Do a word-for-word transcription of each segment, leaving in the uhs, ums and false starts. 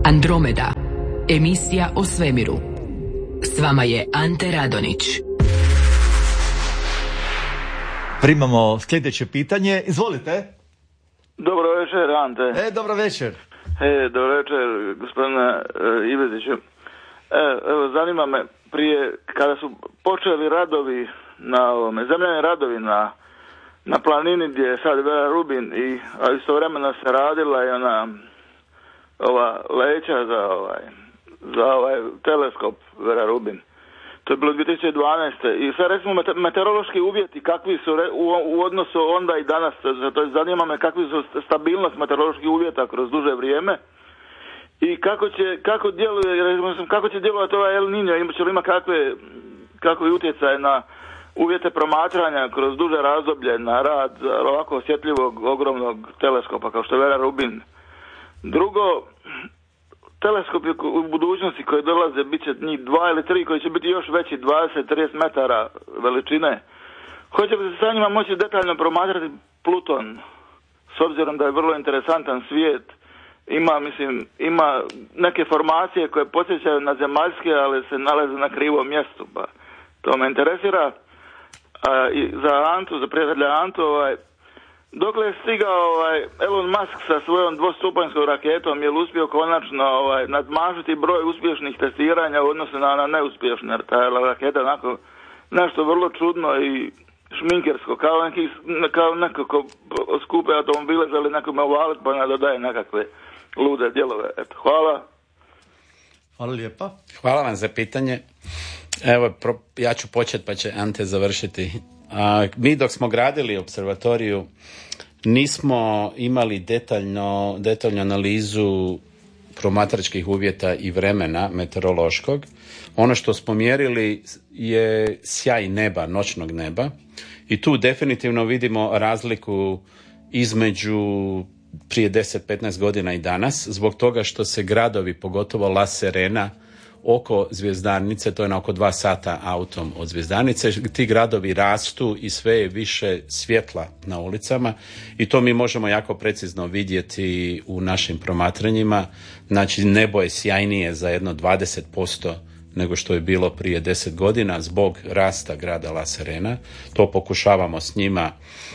Andromeda, emisija o svemiru. S vama je Ante Radonić. Primamo sljedeće pitanje. Izvolite. Dobro večer, Ante. E, dobro večer. E, dobro večer, gospodine e, Ivetiću. E, evo, zanima me, prije, kada su počeli radovi na ovome, zemljani radovi na, na planini gdje je sad Vera Rubin i a istovremeno se radila i ona ova leća za ovaj, za ovaj teleskop Vera Rubin. To je bilo dvije tisuće dvanaeste. I sad recimo meteorološki uvjeti kakvi su u, u odnosu onda i danas, to zanima me kakvi su stabilnost meteoroloških uvjeta kroz duže vrijeme i kako će, kako djeluje, recimo, kako će djelovati ovaj El Niño, ima će li ima kakve, kakvi utjecaj na uvjete promatranja kroz duže razdoblje na rad ovako osjetljivog ogromnog teleskopa kao što je Vera Rubin. Drugo, teleskopi u budućnosti koji dolaze bit će njih dva ili tri koji će biti još veći, dvadeset do trideset metara veličine. Hoće li se sa njima moći detaljno promatrati Pluton, s obzirom da je vrlo interesantan svijet, ima, mislim, ima neke formacije koje podsjećaju na zemaljske, ali se nalaze na krivom mjestu, pa to me interesira. A, i za Antu, za prijatelja Antu, ovaj, dokle je stigao ovaj, Elon Musk sa svojom dvostupanjskom raketom, je li uspio konačno ovaj, nadmažiti broj uspješnih testiranja u odnosu na, na neuspješne, jer ta raketa onako nešto vrlo čudno i šminkersko, kao neki, kao nekako skupe automobile želi nekome uvaliti pa ne dodaje nekakve lude dijelove. Eto, hvala. Hvala lijepa. Hvala vam za pitanje. Evo, pro, ja ću početi pa će Ante završiti. A, mi dok smo gradili observatoriju nismo imali detaljno, detaljnu analizu promatračkih uvjeta i vremena meteorološkog. Ono što smo mjerili je sjaj neba, noćnog neba i tu definitivno vidimo razliku između prije deset do petnaest godina i danas, zbog toga što se gradovi, pogotovo La Serena, oko Zvjezdarnice, to je na oko dva sata autom od Zvjezdarnice, ti gradovi rastu i sve je više svjetla na ulicama i to mi možemo jako precizno vidjeti u našim promatranjima. Znači, nebo je sjajnije za jedno dvadeset posto nego što je bilo prije deset godina zbog rasta grada La Serena. To pokušavamo s njima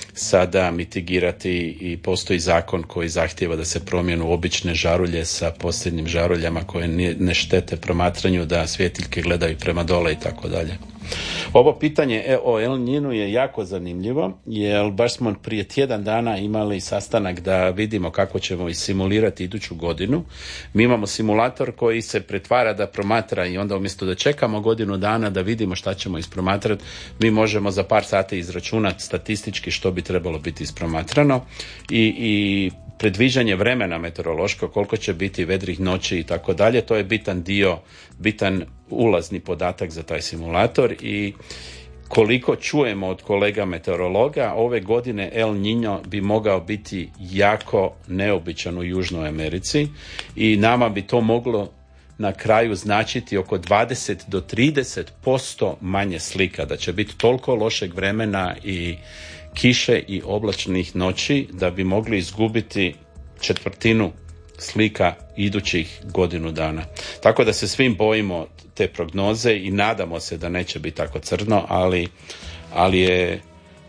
sada mitigirati i postoji zakon koji zahtijeva da se promijenu obične žarulje sa posljednjim žaruljama koje ne štete promatranju, da svjetiljke gledaju prema dole i tako dalje. Ovo pitanje o El Niñu je jako zanimljivo, jer baš smo prije tjedan dana imali sastanak da vidimo kako ćemo i simulirati iduću godinu. Mi imamo simulator koji se pretvara da promatra i onda umjesto da čekamo godinu dana da vidimo šta ćemo ispromatrati, mi možemo za par sati izračunati statistički što bi trebalo biti ispromatrano i, i predviđanje vremena meteorološkog, koliko će biti vedrih noći i tako dalje, to je bitan dio, bitan ulazni podatak za taj simulator i koliko čujemo od kolega meteorologa, ove godine El Niño bi mogao biti jako neobičan u Južnoj Americi i nama bi to moglo na kraju značiti oko dvadeset do trideset posto manje slika, da će biti toliko lošeg vremena i kiše i oblačnih noći da bi mogli izgubiti četvrtinu slika idućih godinu dana. Tako da se svim bojimo te prognoze i nadamo se da neće biti tako crno, ali, ali je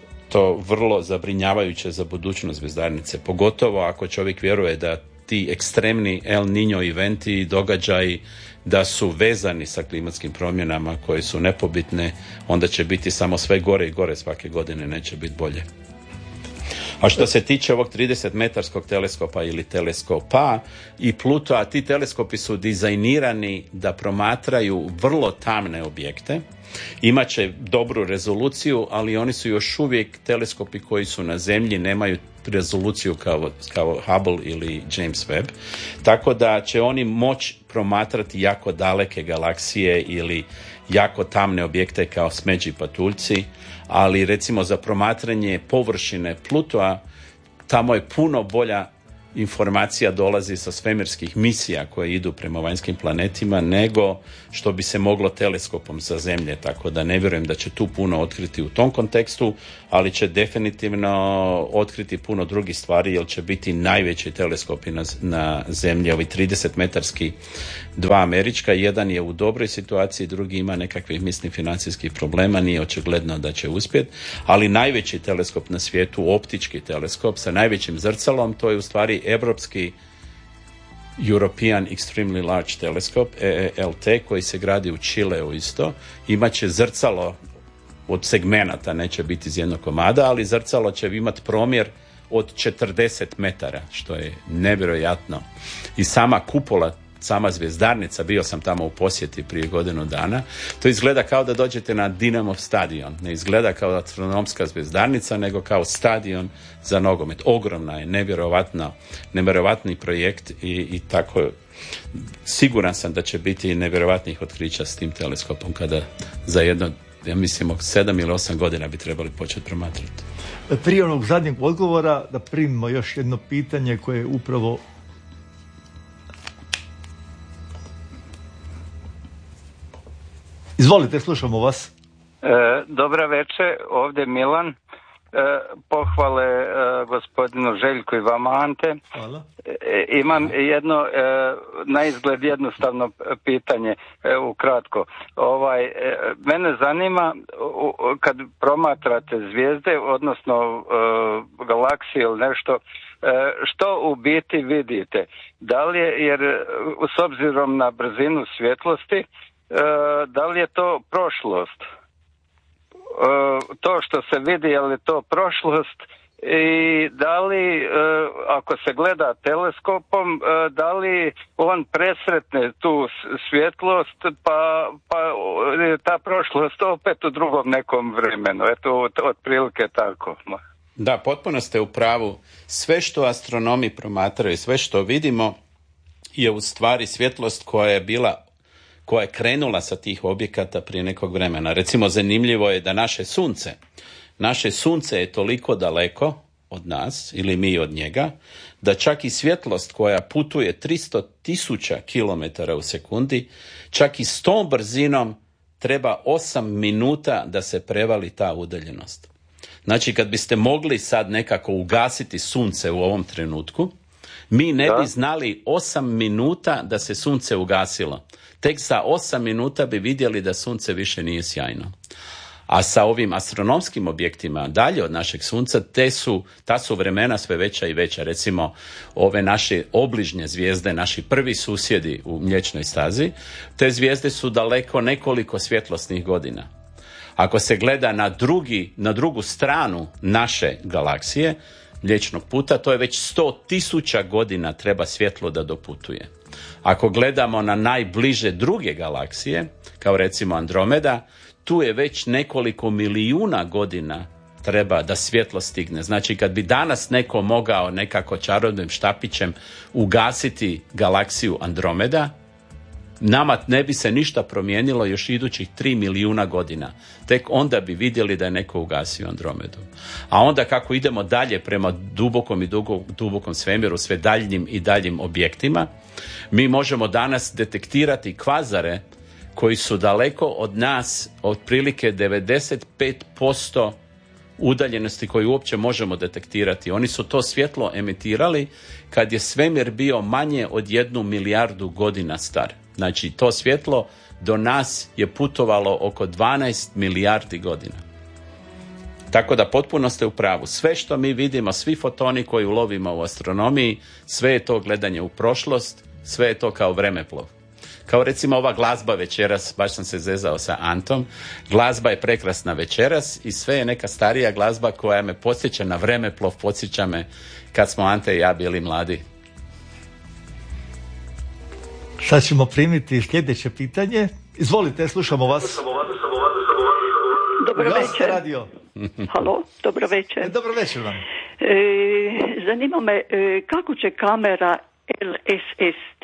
to vrlo zabrinjavajuće za budućnost Zvjezdarnice. Pogotovo ako čovjek vjeruje da ti ekstremni El Niño eventi i događaji da su vezani sa klimatskim promjenama koje su nepobitne, onda će biti samo sve gore i gore svake godine, neće biti bolje. A što se tiče ovog trideset metarskog teleskopa ili teleskopa i Pluta, ti teleskopi su dizajnirani da promatraju vrlo tamne objekte. Imaće dobru rezoluciju, ali oni su još uvijek teleskopi koji su na zemlji, nemaju rezoluciju kao, kao Hubble ili James Webb. Tako da će oni moći promatrati jako daleke galaksije ili jako tamne objekte kao smeđi patuljci, ali recimo za promatranje površine Pluta tamo je puno bolja informacija dolazi sa svemirskih misija koje idu prema vanjskim planetima, nego što bi se moglo teleskopom sa Zemlje, tako da ne vjerujem da će tu puno otkriti u tom kontekstu, ali će definitivno otkriti puno drugih stvari, jer će biti najveći teleskopi na, na Zemlji, ovi trideset metarski, dva američka, jedan je u dobroj situaciji, drugi ima nekakvih, mislim, financijskih problema, nije očigledno da će uspjeti, ali najveći teleskop na svijetu, optički teleskop sa najvećim zrcalom, to je u stvari evropski European Extremely Large Telescope, E E L T, koji se gradi u Čileu isto. Imaće zrcalo od segmenata, neće biti iz jednog komada, ali zrcalo će imati promjer od četrdeset metara, što je nevjerojatno. I sama kupola, sama zvjezdarnica, bio sam tamo u posjeti prije godinu dana, to izgleda kao da dođete na Dinamo stadion. Ne izgleda kao astronomska zvjezdarnica, nego kao stadion za nogomet. Ogromna je, nevjerovatno, nevjerovatni projekt i, i tako siguran sam da će biti nevjerovatnih otkrića s tim teleskopom kada za jedno, ja mislim, sedam ili osam godina bi trebali početi promatrati. Prije onog zadnjeg odgovora da primimo još jedno pitanje koje je upravo... Izvolite, slušamo vas. E, dobra večer, ovdje Milan. E, pohvale e, gospodinu Željku i vama, Ante. Hvala. E, imam jedno, e, na izgled jednostavno pitanje, e, ukratko. Ovaj, e, mene zanima, u, kad promatrate zvijezde, odnosno e, galaksije ili nešto, e, što u biti vidite? Da li je, jer s obzirom na brzinu svjetlosti, da li je to prošlost? To što se vidi, je li to prošlost? I da li, ako se gleda teleskopom, da li on presretne tu svjetlost, pa, pa ta prošlost opet u drugom nekom vremenu? Eto, otprilike tako. Da, potpuno ste u pravu. Sve što astronomi promatraju, sve što vidimo je u stvari svjetlost koja je bila koja je krenula sa tih objekata prije nekog vremena. Recimo, zanimljivo je da naše sunce, naše sunce je toliko daleko od nas, ili mi od njega, da čak i svjetlost koja putuje tristo tisuća kilometara u sekundi, čak i s tom brzinom treba osam minuta da se prevali ta udaljenost. Znači, kad biste mogli sad nekako ugasiti sunce u ovom trenutku, mi ne bi znali osam minuta da se sunce ugasilo. Tek za osam minuta bi vidjeli da sunce više nije sjajno. A sa ovim astronomskim objektima dalje od našeg sunca, te su, ta su vremena sve veća i veća. Recimo, ove naše obližnje zvijezde, naši prvi susjedi u Mliječnoj stazi, te zvijezde su daleko nekoliko svjetlosnih godina. Ako se gleda na, drugi, na drugu stranu naše galaksije, Mliječnog puta, to je već sto tisuća godina treba svjetlo da doputuje. Ako gledamo na najbliže druge galaksije, kao recimo Andromeda, tu je već nekoliko milijuna godina treba da svjetlo stigne. Znači, kad bi danas neko mogao nekako čarobnim štapićem ugasiti galaksiju Andromeda, nama ne bi se ništa promijenilo još idućih tri milijuna godina. Tek onda bi vidjeli da je neko ugasio Andromedu. A onda kako idemo dalje prema dubokom i dugo, dubokom svemiru, sve daljnjim i daljim objektima, mi možemo danas detektirati kvazare koji su daleko od nas, otprilike devedeset pet posto udaljenosti koju uopće možemo detektirati. Oni su to svjetlo emitirali kad je svemir bio manje od jednu milijardu godina star. Znači, to svjetlo do nas je putovalo oko dvanaest milijardi godina. Tako da potpuno ste u pravu. Sve što mi vidimo, svi fotoni koji ulovimo u astronomiji, sve je to gledanje u prošlost, sve je to kao vremeplov. Kao recimo ova glazba večeras, baš sam se zezao sa Antom, glazba je prekrasna večeras i sve je neka starija glazba koja me podsjeća na vremeplov, podsjeća me kad smo Ante i ja bili mladi. Sad ćemo primiti sljedeće pitanje. Izvolite, slušamo vas. Dobro večer. Radio. Halo, dobro večer. Dobro večer vam. E, zanima me e, kako će kamera L S S T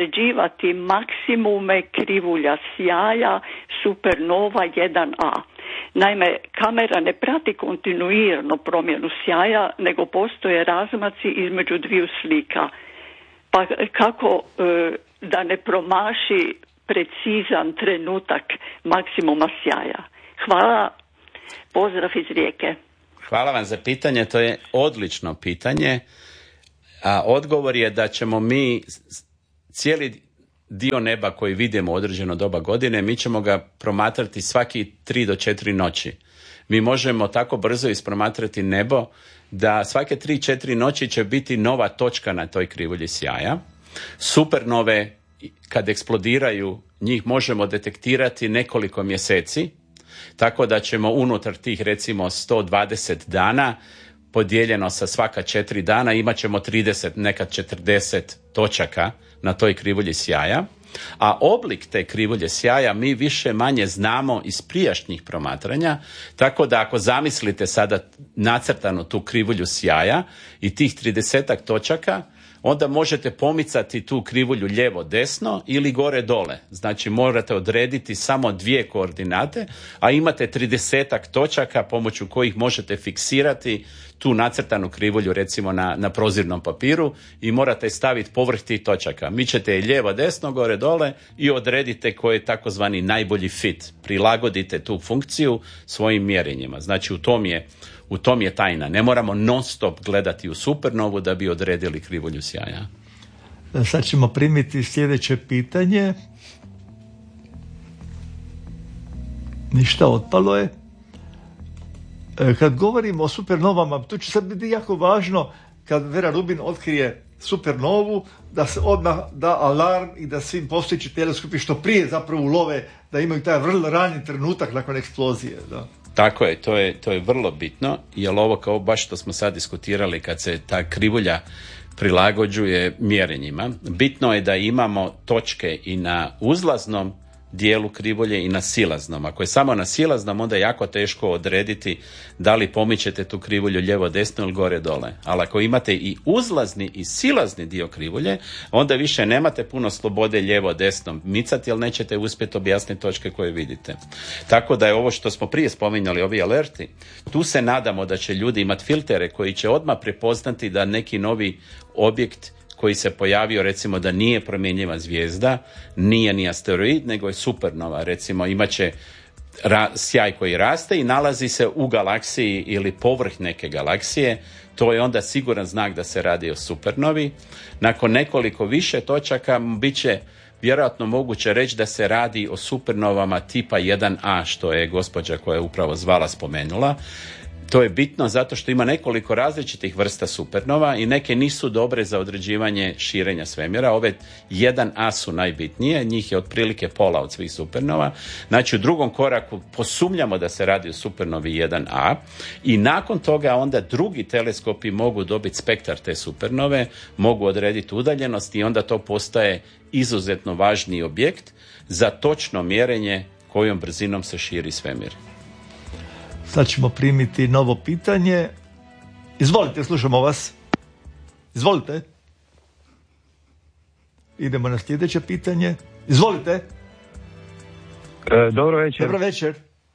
određivati maksimume krivulja sjaja supernova jedan A. Naime, kamera ne prati kontinuirano promjenu sjaja, nego postoje razmaci između dviju slika. Pa kako e, da ne promaši precizan trenutak maksimuma sjaja? Hvala, pozdrav iz Rijeke. Hvala vam za pitanje, to je odlično pitanje. A odgovor je da ćemo mi cijeli dio neba koji vidimo u određeno doba godine, mi ćemo ga promatrati svaki tri do četiri noći. Mi možemo tako brzo ispromatrati nebo da svake tri, četiri noći će biti nova točka na toj krivulji sjaja. Supernove, kad eksplodiraju, njih možemo detektirati nekoliko mjeseci, tako da ćemo unutar tih recimo sto dvadeset dana podijeljeno sa svaka četiri dana imat ćemo trideset, nekad četrdeset točaka na toj krivulji sjaja, a oblik te krivulje sjaja mi više manje znamo iz prijašnjih promatranja, tako da ako zamislite sada nacrtanu tu krivulju sjaja i tih tridesetak točaka, onda možete pomicati tu krivulju lijevo desno ili gore dole. Znači morate odrediti samo dvije koordinate, a imate tridesetak točaka pomoću kojih možete fiksirati tu nacrtanu krivulju recimo na, na prozirnom papiru i morate staviti povrh tih točaka. Mičete je lijevo desno, gore dole i odredite koji je takozvani najbolji fit. Prilagodite tu funkciju svojim mjerenjima. Znači u tom je U tom je tajna. Ne moramo non stop gledati u supernovu da bi odredili krivulju sjaja. Sad ćemo primiti sljedeće pitanje. Ništa, otpalo je. Kad govorimo o supernovama, tu će sad biti jako važno kad Vera Rubin otkrije supernovu, da se odmah da alarm i da svim postojeći teleskopi što prije zapravo ulove, da imaju taj vrlo rani trenutak nakon eksplozije. Da. Tako je, to je, to je vrlo bitno, jer ovo kao baš što smo sad diskutirali kad se ta krivulja prilagođuje mjerenjima. Bitno je da imamo točke i na uzlaznom dijelu krivulje i na silaznom. Ako je samo na silaznom, onda je jako teško odrediti da li pomičete tu krivulju lijevo desno ili gore dole. Ali ako imate i uzlazni i silazni dio krivulje, onda više nemate puno slobode lijevo desno micati, jer nećete uspjeti objasniti točke koje vidite. Tako da je ovo što smo prije spominjali, ovi alerti, tu se nadamo da će ljudi imati filtere koji će odmah prepoznati da neki novi objekt koji se pojavio, recimo da nije promjenjiva zvijezda, nije ni asteroid, nego je supernova. Recimo imaće ra- sjaj koji raste i nalazi se u galaksiji ili povrh neke galaksije. To je onda siguran znak da se radi o supernovi. Nakon nekoliko više točaka bit će vjerojatno moguće reći da se radi o supernovama tipa jedan a, što je gospođa koja je upravo zvala spomenula. To je bitno zato što ima nekoliko različitih vrsta supernova i neke nisu dobre za određivanje širenja svemira. Ove jedan a su najbitnije, njih je otprilike pola od svih supernova. Znači u drugom koraku posumnjamo da se radi o supernovi jedan a i nakon toga onda drugi teleskopi mogu dobiti spektar te supernove, mogu odrediti udaljenost i onda to postaje izuzetno važni objekt za točno mjerenje kojom brzinom se širi svemir. Sad ćemo primiti novo pitanje. Izvolite, slušamo vas. Izvolite. Idemo na sljedeće pitanje. Izvolite. E, dobro večer. Dobro večer.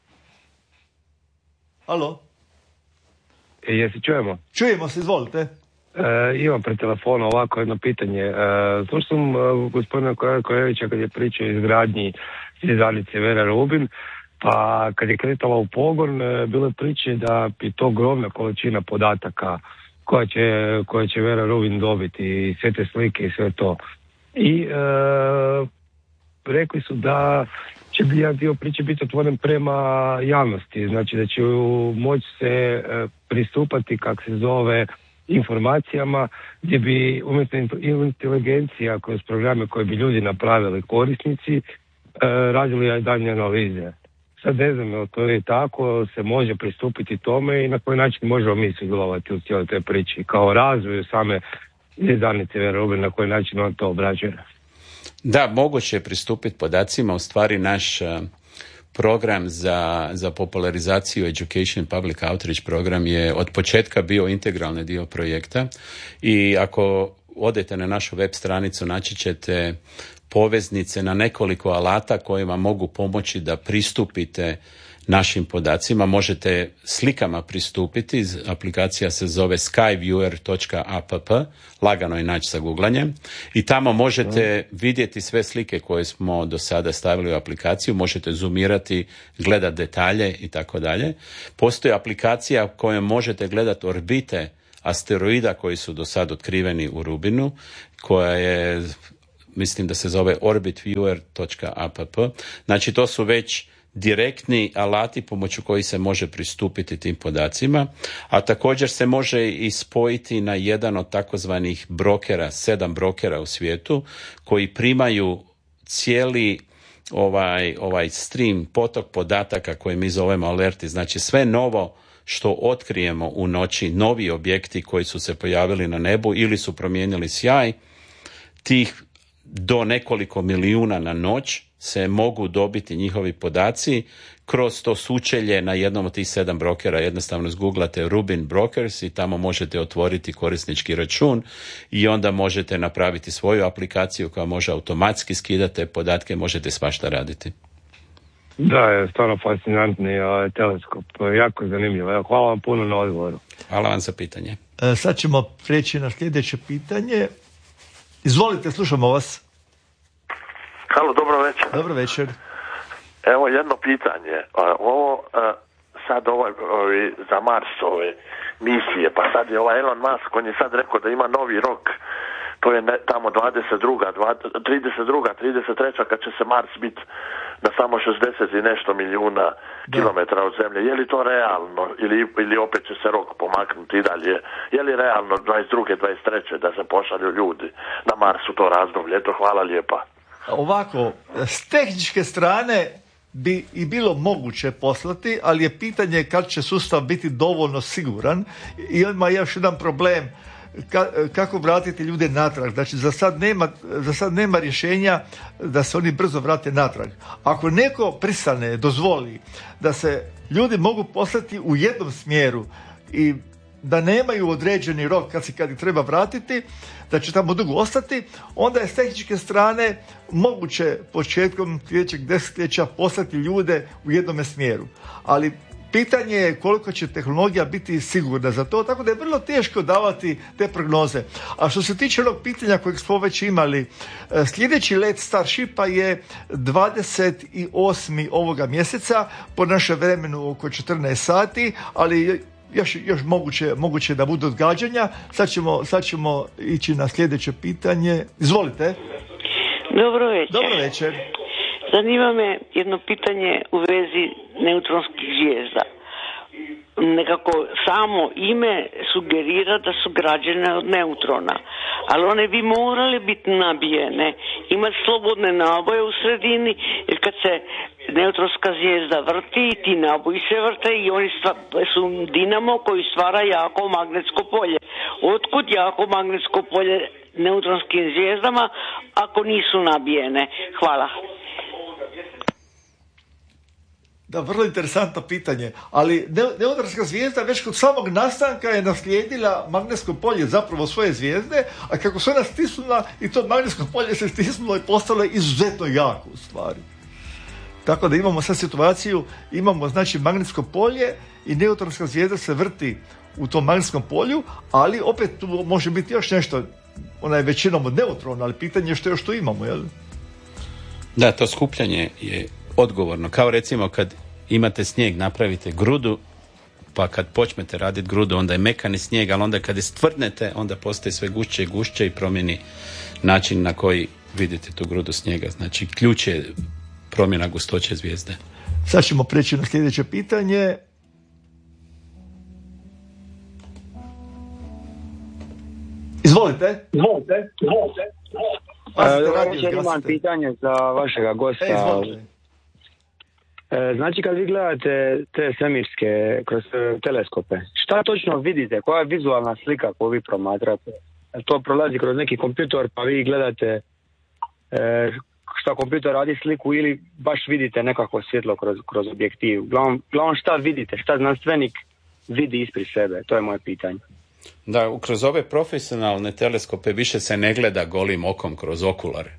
Alo. E, jesi čujemo? Čujemo se, izvolite. E, imam pred telefonom ovako jedno pitanje. E, Slušao sam e, gospodina Kojevića kad je pričao o izgradnji zvjezdanice Vera Rubin. Pa kad je kretala u pogon, bilo je priče da je to ogromna količina podataka koja će, koja će Vera Rubin dobiti i sve te slike i sve to. I e, rekli su da će bi jedan dio priče biti otvoren prema javnosti, znači da će moći se e, pristupati, kak se zove, informacijama gdje bi umjetna inteligencija kroz programe koje bi ljudi napravili korisnici e, radili daljnje analize. Sad ne znam, to je tako, se može pristupiti tome i na koji način možemo mi sudjelovati u cijeloj toj priči, kao razvoju same zvjezdanice Vera Rubin, na koji način on to obrađuje. Da, moguće je pristupiti podacima, u stvari naš uh, program za, za popularizaciju Education Public Outreach program je od početka bio integralni dio projekta i ako odete na našu web stranicu naći ćete poveznice na nekoliko alata koji vam mogu pomoći da pristupite našim podacima. Možete slikama pristupiti, aplikacija se zove skyviewer točka app, lagano je naći sa googlanjem, i tamo možete vidjeti sve slike koje smo do sada stavili u aplikaciju, možete zoomirati, gledati detalje i tako dalje. Postoji aplikacija kojom možete gledati orbite asteroida koji su do sad otkriveni u Rubinu, koja je, mislim da se zove orbit viewer točka app. Znači to su već direktni alati pomoću koji se može pristupiti tim podacima, a također se može i spojiti na jedan od takozvanih brokera, sedam brokera u svijetu, koji primaju cijeli ovaj, ovaj stream, potok podataka koji mi zovemo alerti, znači sve novo što otkrijemo u noći, novi objekti koji su se pojavili na nebu ili su promijenili sjaj, tih do nekoliko milijuna na noć se mogu dobiti njihovi podaci kroz to sučelje na jednom od tih sedam brokera. Jednostavno zguglate Rubin Brokers i tamo možete otvoriti korisnički račun i onda možete napraviti svoju aplikaciju koja može automatski skidati te podatke, možete svašta raditi. Da, je stvarno fascinantni uh, teleskop, jako zanimljivo. Evo, hvala vam puno na odgovoru. Hvala vam za pitanje. E, sad ćemo preći na sljedeće pitanje. Izvolite, slušamo vas. Halo, dobro večer. Dobro večer. Evo jedno pitanje. Ovo sad ovaj, ovaj, za Mars ove misije, pa sad je ovaj Elon Musk, on je sad rekao da ima novi rok, to je ne, tamo dvadeset druga, trideset druga, trideset treća kad će se Mars biti na samo šezdeset i nešto milijuna da. kilometara od Zemlje. Je li to realno ili, ili opet će se rok pomaknuti i dalje? Je li realno dvadeset druge, dvadeset treće da se pošalju ljudi na Mars u to razdoblje? Eto, hvala lijepa. Ovako, s tehničke strane bi i bilo moguće poslati, ali je pitanje kad će sustav biti dovoljno siguran. I ima još jedan problem, ka, kako vratiti ljude natrag. Znači, za sad, nema, za sad nema rješenja da se oni brzo vrate natrag. Ako neko pristane, dozvoli da se ljudi mogu poslati u jednom smjeru i da nemaju određeni rok kad se kad ih treba vratiti, da će tamo dugo ostati, onda je s tehničke strane moguće početkom sljedećeg desetljeća poslati ljude u jednome smjeru. Ali pitanje je koliko će tehnologija biti sigurna za to, tako da je vrlo teško davati te prognoze. A što se tiče onog pitanja kojeg smo već imali, sljedeći let Starshipa je dvadeset osmi ovoga mjeseca, po našem vremenu oko četrnaest sati, ali još, još moguće, moguće da budu odgađanja. Sad ćemo, sad ćemo ići na sljedeće pitanje. Izvolite. Dobro večer. Dobro večer. Zanima me jedno pitanje u vezi neutronskih zvijezda. Nekako samo ime sugerira da su građene od neutrona, ali one bi morale biti nabijene, imati slobodne naboje u sredini, jer kad se neutronska zvijezda vrti, ti naboji se vrte i oni stva- su dinamo koji stvara jako magnetsko polje. Otkud jako magnetsko polje neutronskim zvijezdama ako nisu nabijene? Hvala. Da, vrlo interesantno pitanje, ali neutronska zvijezda već kod samog nastanka je naslijedila magnetsko polje zapravo svoje zvijezde, a kako se ona stisnula i to magnetsko polje se stisnulo i postalo izuzetno jako u stvari. Tako da imamo sad situaciju, imamo znači magnetsko polje i neutronska zvijezda se vrti u tom magnetskom polju, ali opet tu može biti još nešto, ona je većinom od neutrona, ali pitanje je što još tu imamo, jel? Da, to skupljanje je odgovorno. Kao recimo kad imate snijeg, napravite grudu, pa kad počnete raditi grudu, onda je mekani snijeg, ali onda kad je stvrdnete, onda postaje sve gušće i gušće i promijeni način na koji vidite tu grudu snijega. Znači, ključ je promjena gustoće zvijezde. Sad ćemo preći na sljedeće pitanje. Izvolite. Izvolite. Izvolite. Dobro, imam pitanje za vašega gosta. E, izvolite. E, znači kad vi gledate te svemirske kroz teleskope, šta točno vidite? Koja je vizualna slika koju vi promatrate? To prolazi kroz neki kompjutor pa vi gledate e, šta kompjutor radi sliku ili baš vidite nekako svjetlo kroz, kroz objektiv? Glavno, glavno šta vidite? Šta znanstvenik vidi ispred sebe? To je moje pitanje. Da, kroz ove profesionalne teleskope više se ne gleda golim okom kroz okulare.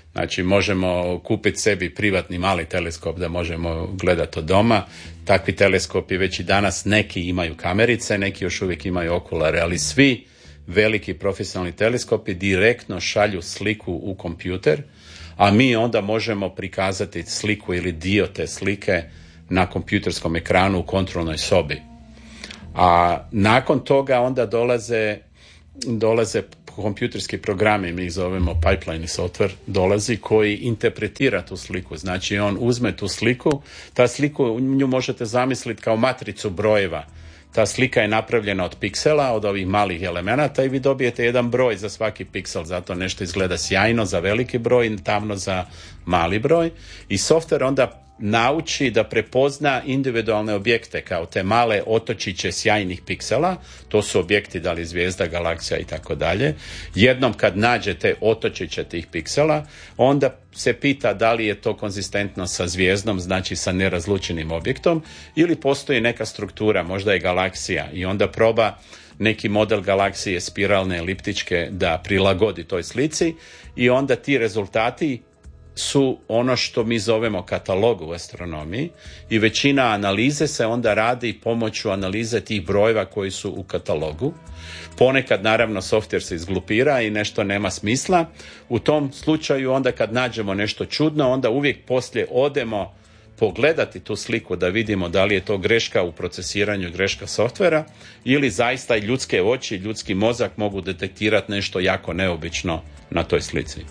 Znači možemo kupiti sebi privatni mali teleskop da možemo gledati od doma. Takvi teleskopi već i danas neki imaju kamerice, neki još uvijek imaju okulare, ali svi veliki profesionalni teleskopi direktno šalju sliku u kompjuter, a mi onda možemo prikazati sliku ili dio te slike na kompjuterskom ekranu u kontrolnoj sobi. A nakon toga onda dolaze, dolaze kompjuterski programi, mi ih zovemo pipeline software, dolazi koji interpretira tu sliku. Znači on uzme tu sliku, ta sliku nju možete zamisliti kao matricu brojeva. Ta slika je napravljena od piksela, od ovih malih elemenata i vi dobijete jedan broj za svaki piksel, zato nešto izgleda sjajno za veliki broj, tamno za mali broj i software onda nauči da prepozna individualne objekte kao te male otočiće sjajnih piksela, to su objekti da li zvijezda, galaksija i tako dalje. Jednom kad nađe te otočiće tih piksela, onda se pita da li je to konzistentno sa zvijezdom, znači sa nerazlučenim objektom, ili postoji neka struktura, možda je galaksija i onda proba neki model galaksije spiralne, eliptičke da prilagodi toj slici i onda ti rezultati su ono što mi zovemo katalog u astronomiji i većina analize se onda radi pomoću analize tih brojeva koji su u katalogu. Ponekad naravno software se izglupira i nešto nema smisla. U tom slučaju onda kad nađemo nešto čudno, onda uvijek poslije odemo pogledati tu sliku da vidimo da li je to greška u procesiranju, greška softvera ili zaista i ljudske oči, ljudski mozak mogu detektirati nešto jako neobično na toj slici.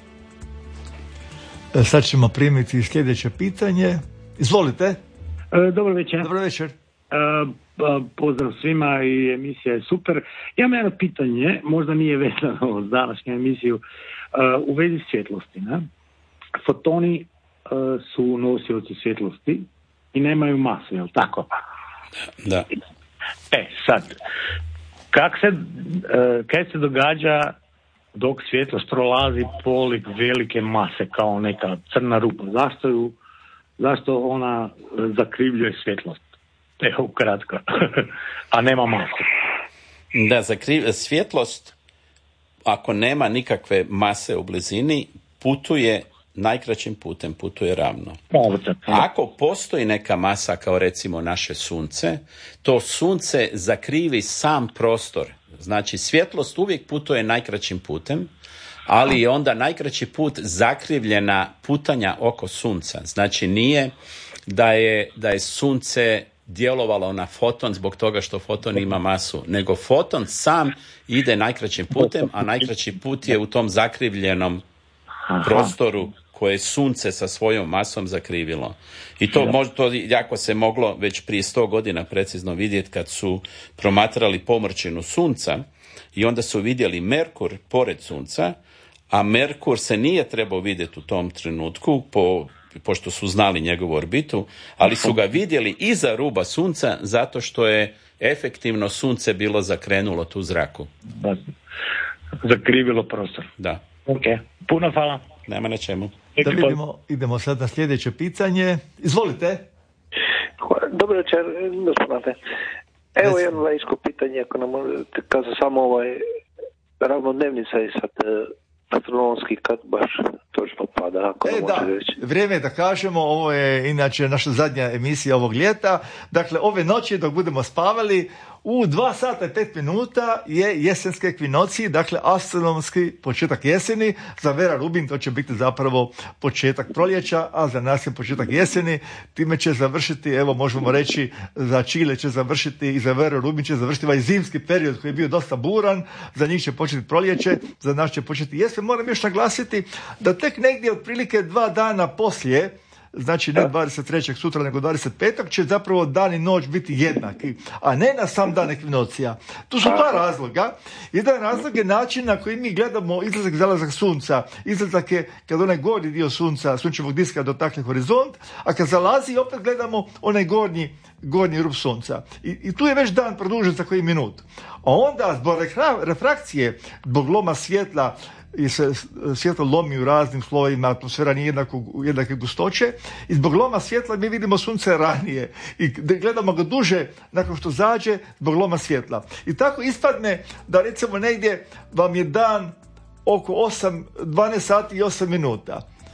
Sad ćemo primiti sljedeće pitanje. Izvolite. E, dobro večer. Dobro večer. E, pozdrav svima i emisija je super. Ja imam jedno pitanje, možda nije vezano s današnju emisiju, e, u vezi svjetlosti. Ne? Fotoni e, su nosioci svjetlosti i nemaju masu, je li tako? Da. E, sad, kak se, e, kaj se događa dok svjetlost prolazi polik velike mase kao neka crna rupa? Zašto, ju, zašto ona zakrivljuje svjetlost? Evo ukratko. A nema masu. Da, zakriv... svjetlost, ako nema nikakve mase u blizini, putuje najkraćim putem, putuje ravno. Ako postoji neka masa, kao recimo naše sunce, to sunce zakrivi sam prostor. Znači, svjetlost uvijek putuje najkraćim putem, ali je onda najkraći put zakrivljena putanja oko sunca. Znači, nije da je, da je sunce djelovalo na foton zbog toga što foton ima masu, nego foton sam ide najkraćim putem, a najkraći put je u tom zakrivljenom prostoru koje je sunce sa svojom masom zakrivilo. I to, možda, to jako se moglo već prije sto godina precizno vidjeti kad su promatrali pomrčinu sunca i onda su vidjeli Merkur pored sunca, a Merkur se nije trebao vidjeti u tom trenutku po, pošto su znali njegovu orbitu, ali su ga vidjeli iza ruba sunca zato što je efektivno sunce bilo zakrenulo tu zraku. Zakrivilo prostor. Da. Ok, puno hvala. Nema na čemu. Da vidimo, idemo sad na sljedeće pitanje. Izvolite. Dobro večer, gospodine. Evo jedno laičko pitanje, ako nam možete kazati samo ovaj ravnodnevnica je sad astronomski kad baš točno pada, ako e, nam može da. reći. Vrijeme je da kažemo, ovo je inače naša zadnja emisija ovog ljeta. Dakle, ove noći dok budemo spavali, u dva sata i pet minuta je jesenske ekvinocije, dakle astronomski početak jeseni. Za Vera Rubin to će biti zapravo početak proljeća, a za nas je početak jeseni. Time će završiti, evo možemo reći, za Čile će završiti i za Vera Rubin će završiti ovaj zimski period koji je bio dosta buran. Za njih će početi proljeće, za nas će početi jesen. Moram još naglasiti da tek negdje otprilike dva dana poslije, znači ne dvadeset trećeg sutra nego dvadeset petog će zapravo dan i noć biti jednaki, a ne na sam dan ekvinocija. Tu su dva razloga. Jedan razlog je način na koji mi gledamo izlazak i zalazak sunca. Izlazak je kad onaj gornji dio sunca, sunčevog diska dotakne horizont, a kad zalazi opet gledamo onaj gornji, gornji rub sunca. I, i tu je već dan produžen za koji minut. A onda zbog refrakcije, zbog loma svjetla, i se svjetlo lomi u raznim slojevima, atmosfera nije jednako, jednake gustoće i zbog loma svjetla mi vidimo sunce ranije i gledamo ga duže nakon što zađe zbog loma svjetla. I tako ispadne da recimo negdje vam je dan oko osam, dvanaest sati i osam minuta.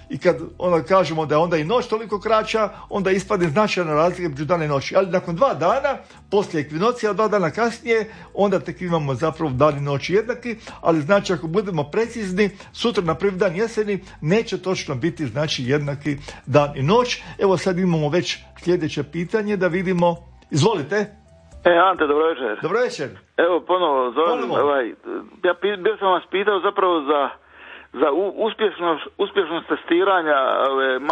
i kad onda kažemo da je onda i noć toliko kraća, onda ispadne značajna razlika među dana i noći. Ali nakon dva dana, poslije ekvinocija, dva dana kasnije, onda tek imamo zapravo dan i noć jednaki, ali znači ako budemo precizni, sutra na prvi dan jeseni neće točno biti znači jednaki dan i noć. Evo sad imamo već sljedeće pitanje da vidimo. Izvolite. E, Ante, dobro večer. Dobro večer. Evo, ponovo zovem, ovaj, ja bio sam vas pitao zapravo za, za uspješnost, uspješnost testiranja ove